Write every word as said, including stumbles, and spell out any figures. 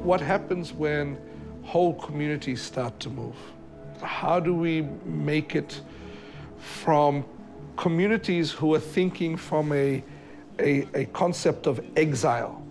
What happens when whole communities start to move? How do we make it from communities who are thinking from a, a, a concept of exile